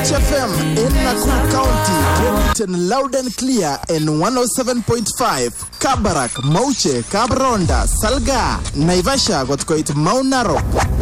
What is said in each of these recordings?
Touch FM in Nakuru County, written loud and clear in 107.5. Kabarak, Mauche, Kabronda, Salga, Naivasha, Gotkoit, Mount Narok.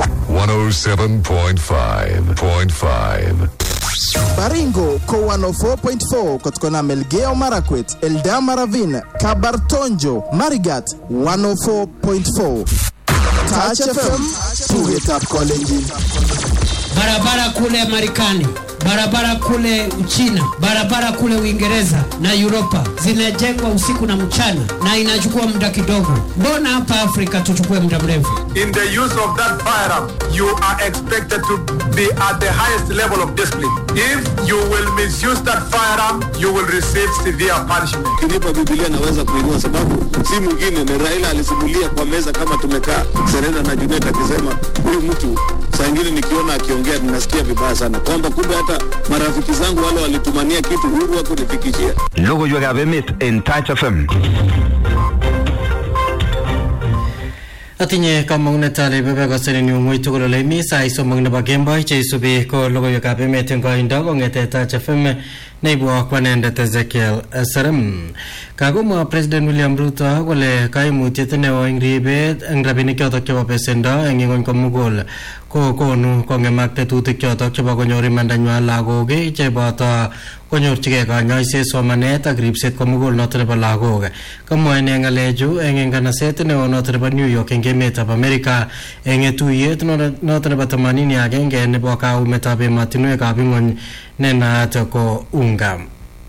107.5. Baringo, Ko 104.4, Kotkona Melgeo Marakwet, Eldama Ravine, Kabartonjo, Marigat, 104.4. Touch FM, to it up college. Barabara kule Marekani, barabara kule Uchina, barabara kule Uingereza na Europa zinajengwa usiku na mchana na inachukua muda kidogo. Mbona hapa Afrika tuchukue muda mrefu? In the use of that firearm, you are expected to be at the highest level of discipline. If you will misuse that firearm, you will receive severe punishment. Kinipa Biblia naweza kuinua sababu si mwingine ni Raila alisimulia kwa meza kama tumekaa Serena na Junet akisema huyu mtu saa nyingine nikiona akiongea ninasikia vibaya sana kwamba kumbe hata marafiki zangu wale walitumania kitu huru wako nifikishia. Logo yo gabemit in Touch FM. Atinye kamunetale bebe kasene ni umuitu ko le misa iso magna bagemba cheisubi ko logo yo gabemit ngo indago ngete Touch FM neibu kwanende Ezekiel Saram kagoma President William Ruto kole kaimutiet ne oingribe ngrabinik chotok chebo pesenda eng ingony komugul ko konu kongemak tetutik chotok chebo konyor imandanywa lagok cheboto konyorchigei kanyoiset somanet ak ripset komugul noto nebo lagok kamwa ine ngalechu eng nganaset neo noto nebo New York eng emetab America eng etuyet noto nebo 81 nebo kaumetab ematinwekab ingony nenaat ko UNGAM.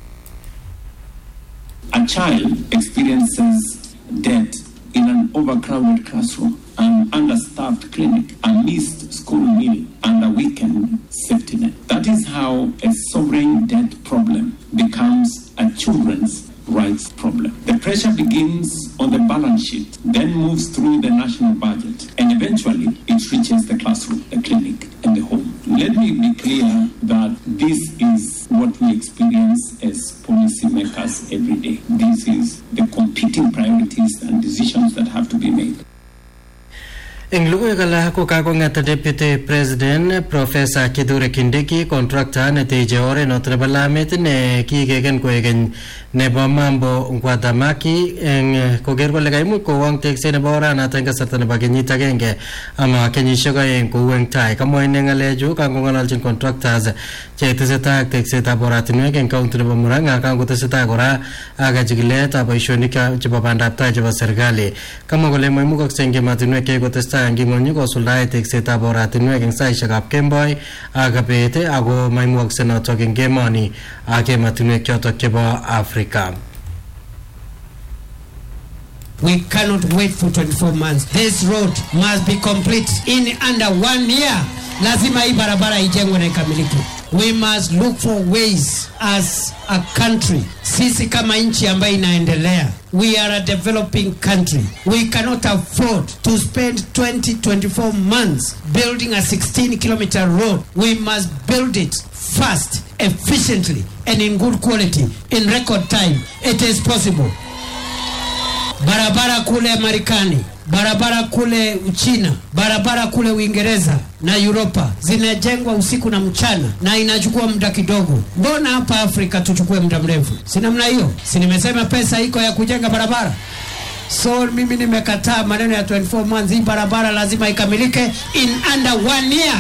A child experiences death in an overcrowded classroom, an understaffed clinic, a missed school meal, and a weekend safety net. That is how a sovereign debt problem becomes a children's rights problem. The pressure begins on the balance sheet, then moves through the national budget, and eventually it reaches the classroom, the clinic, and the home. Let me be clear that this is what we experience as policymakers every day. This is the competing priorities and decisions that have to be made. Eng lugoy kala ko kakongata Deputy President Professor Kithure Kindiki contractor ne teje ore notre balamet ne kigegen koegen nebo mambo ngwadamaki eng koger kole kaimu ko wang tekse ne bora na tenga sarta ne bagenyit agenge ama kenyishek aeng ko weng tai kamwa ine ngaleju kangongalalchin contractors che tesetai tekse ta boratinwek eng county nebo Murang'a kango tesetai kora aga jigilet aboishonik chebo bandap tai chebo serikali kamwa kole moimukakse eng ematinwek ke kotestai ngingoni ko suldae teksetab oratinwek eng saishekab kemboi akabete ako maimukakse notok eng emoni ak ematinwek chotok chebo Afrika. We cannot wait for 24 months. This road must be complete in under 1 year. Lazima hii barabara ijengwe na ikamilike. We must look for ways as a country. Sisi kama nchi ambayo inaendelea. We are a developing country. We cannot afford to spend 24 months building a 16-kilometer road. We must build it fast, efficiently, and in good quality, in record time. It is possible. Barabara kule Marekani, barabara kule Uchina, barabara kule Uingereza na Europa zinajengwa usiku na mchana na inachukua muda kidogo. Mbona hapa Afrika tuchukue muda mrefu? Si namna hiyo? Si nimesema pesa iko ya kujenga barabara? So mimi nimekataa maneno ya 24 months. Hii barabara lazima ikamilike in under 1 year.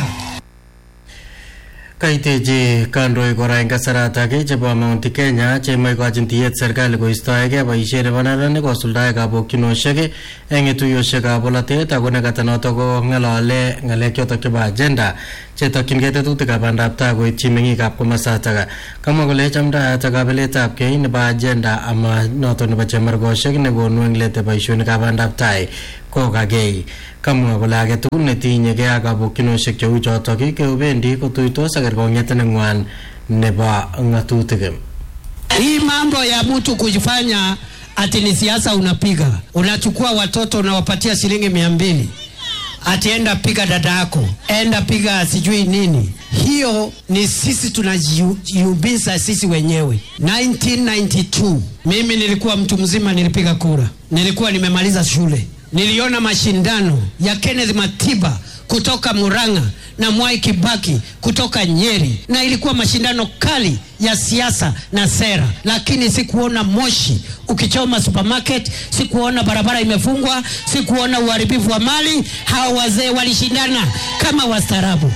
Kaiteji kandoi kora eng kasarata ke chebo Mount Kenya chemoi kochin tiyet serikali koistoegei boisiet nebo neranik kosuldae kabokchinoshek eng etuyoshekab bolotet ako nekata notok ko ng'alale ng'alek chotok chebo agenda chetokyingei tetutikab bandab tai koityi meng'ikab komosatak. Kamwa kole chamdaat kabeletab kei nebo agenda ama notok nebo chemargoshek nekonu eng let boisionikab bandab tai kokagei. Kamwa kole age tugul netinyegei ak kabokchinoshek cheu chotok keubendi kotuitos ak kerkong'et neng'wan nebo ng'atutik. Hii mambo ya mtu kujifanya ati ni siasa unapiga. Unachukua watoto unawapatia shilingi 200. Ati enda piga dada yako. Enda piga sijui nini. Hiyo ni sisi tunajiubiza sisi wenyewe. 1992 mimi nilikuwa mtu mzima, nilipiga kura. Nilikuwa nimemaliza shule. Niliona mashindano ya Kenneth Matiba kutoka Murang'a na Mwai Kibaki kutoka Nyeri, na ilikuwa mashindano kali ya siasa na sera, lakini sikuona moshi ukichoma supermarket, sikuona barabara imefungwa, sikuona uharibifu wa mali. Hao wazee walishindana kama wastaarabu.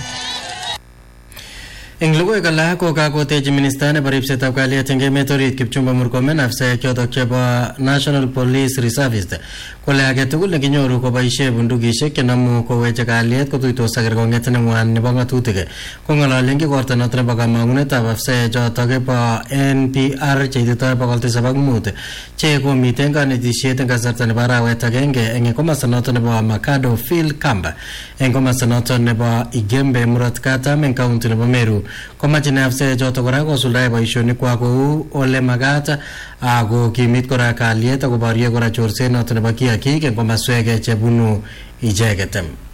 Ingluwe kala ko kakoteji minister ne baripsetab kalyet eng emet orit Kipchumba Murkomen afsaek chotok chebo National Police Reservist kole age tugul nekinyoru koboisie bundukisiek chenamu koweche kalyet kotuitos ak kerkong'et neng'wan nebo ng'atutik. Kong'ololi eng igorta noto nebo kamang'unetab afsaek chotok bo NPR cheititoi 705 che komiten kanetisiet eng kasarta nebo arawet agenge eng komasta noto nebo Makado Field Camp eng komasta noto nebo Igembe Murot Katam eng county nebo Meru. Komache afsaek chotok kora kosuldae boisionikwak kou ole magat ako kimit kora kalyet ako borye kora chorset noto nebo kiagik eng komaswek chebunu icheket.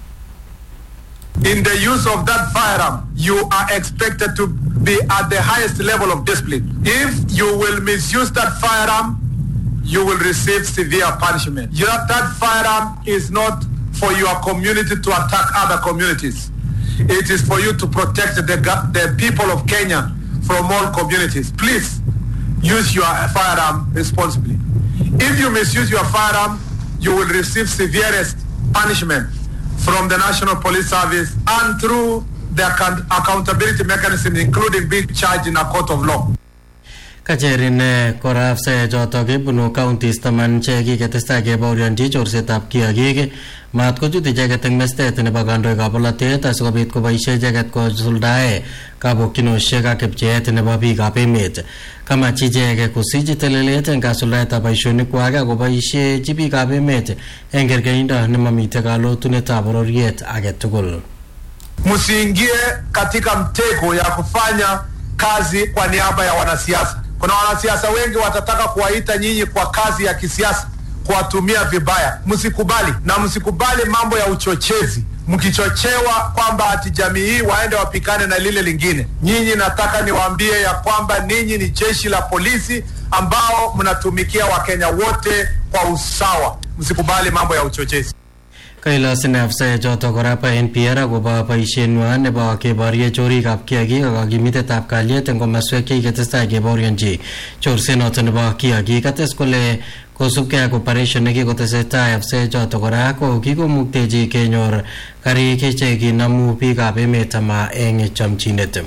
In the use of that firearm, you are expected to be at the highest level of discipline. If you will misuse that firearm, you will receive severe punishment. That firearm is not for your community to attack other communities. It is for you to protect the people of Kenya from all communities. Please use your firearm responsibly. If you misuse your firearm, you will receive severest punishment from the National Police Service and through the accountability mechanism, including being charged in a court of law. Kacherin kora afsaek chotok bunu counties taman che kiketestai kebaorionji chorsetab kiagik mat kochut icheket eng mestet nebo kandoikab bolotet asikobit koboisie icheket kosuldae kabokyinosiek ak kepcheet nebo biikab emet. Kamach icheket kosich telelet eng kasuldaetab boisionikwak ak koboisiechi biikab emet eng kerkeindo nemamite kalotunetab bororiet age tugul. Msiingie katika mtego ya kufanya kazi kwa niaba ya wanasiasa. Kuna wanasiasa wengi watataka kuwaita nyinyi kwa kazi ya kisiasa, kuwatumia vibaya. Msikubali, na msikubali mambo ya uchochezi. Mkichochewa kwamba ati jamii hii waende wapikane na lile lingine. Nyinyi nataka niwaambie ya kwamba ninyi ni jeshi la polisi ambao mnatumikia Wakenya wote kwa usawa. Msikubali mambo ya uchochezi. Kailasin afsaek chotok kora pa NPR akobo boisienwa nebo keborye chorikab kiagik ak kakimitetab kalyet eng komaswek chekiketestai keborionji chorset noto nebo kiagik. Kates kole kosubkei ak operation nekikotesetai afsaek chotok kora ko kikomuktechi kenyor karik che kinamu biikab emet ama eng chomchinet.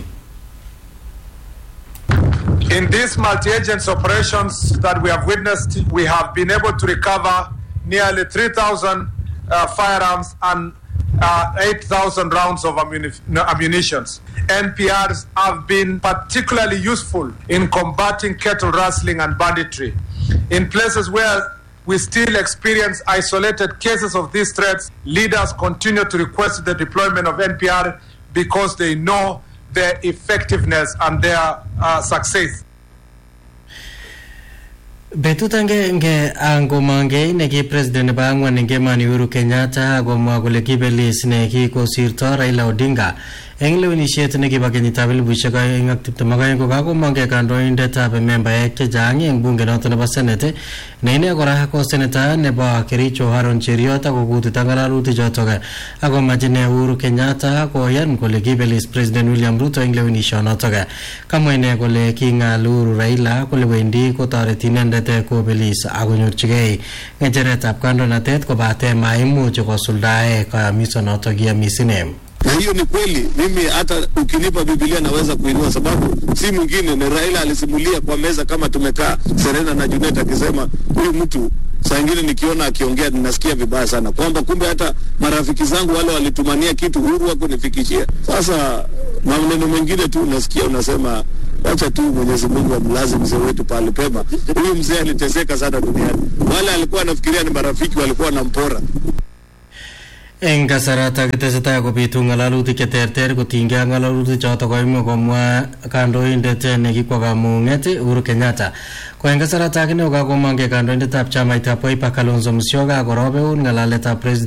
In these multi-agents operations that we have witnessed, we have been able to recover nearly 3,000 firearms and 8,000 rounds of ammunition. NPRs have been particularly useful in combating cattle rustling and banditry. In places where we still experience isolated cases of these threats, leaders continue to request the deployment of NPR because they know their effectiveness and their success. Betut angenge angomange neki president nebo angwan eng emoni Uhuru Kenyatta komwa kole kibelis ne kikosirto Raila Odinga eng lewenisiet nekibo kenyitab 2022 kokakomange kandoindetab membaek chechang eng bunge noto nebo Senate ne ine kora ko senator nebo Kericho Haron Cheriot akokutita ng'alalutik chotok akomache ne Uhuru Kenyatta koyan kole kibelis President William Ruto eng lewenisionotok. Kamwa ine kole king'al Uhuru Raila kole wendi kotoreti inendet kobelis akonyorchigei ng'echeretab kandoinatet kobate maimuch kosuldae kayamisonotok kiamis ine. Na hiyo ni kweli, mimi hata ukinipa Biblia naweza kuinua, sababu si mwingine ni Raila alisimulia kwa meza kama tumekaa Serena na Junet akisema huyu mtu saa ingine nikiona akiongea ninasikia vibaya sana, kwamba kumbe hata marafiki zangu wale walitumania kitu Uhuru wako nifikishia. Sasa maneno mengine tu unasikia unasema acha tu Mwenyezi Mungu amlaze mzee wetu pale pema. Huyu mzee aliteseka sana duniani. Wale alikuwa anafikiria ni marafiki walikuwa wanampora. Eng kasarata kitesetai kobitu ng'alalutik cheterter kotinygei ak ng'alalutik chotok koimuch komwa kandoindet nekikwo kamung'et Uhuru Kenyatta. Ko eng kasarata akine kokakomongei kandoindetab chamaitab Wiper Kalonzo Musyoka korobeun ng'alaletab president